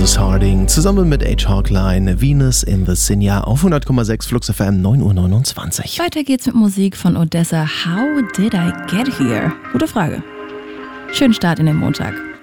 Otis Harding zusammen mit H. Hawkline, Venus in the Sinja auf 100,6 Flux FM, 9:29 Uhr. Weiter geht's mit Musik von Odessa. How did I get here? Gute Frage. Schönen Start in den Montag.